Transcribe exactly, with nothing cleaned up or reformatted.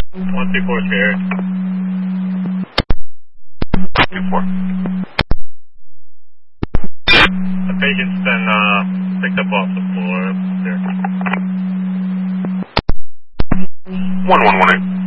one two four here. two four. The patient's been uh, picked up off the floor. There. one one one eight.